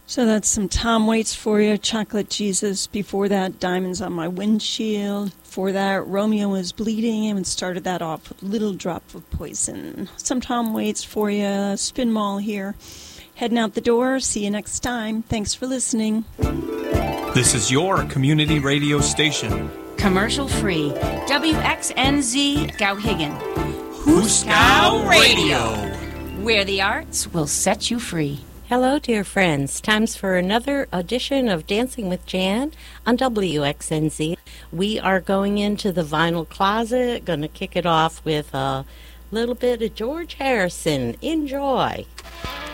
So that's some Tom Waits for you, Chocolate Jesus. Before that, Diamonds on My Windshield. Before that, Romeo Was Bleeding, and started that off with Little Drop of Poison. Some Tom Waits for you, Spin Mall here. Heading out the door. See you next time. Thanks for listening. This is your community radio station. Commercial free. WXNZ Gowhigan. Hooskow Radio. Where the arts will set you free. Hello, dear friends. Time's for another edition of Dancing with Jan on WXNZ. We are going into the vinyl closet, going to kick it off with a little bit of George Harrison. Enjoy.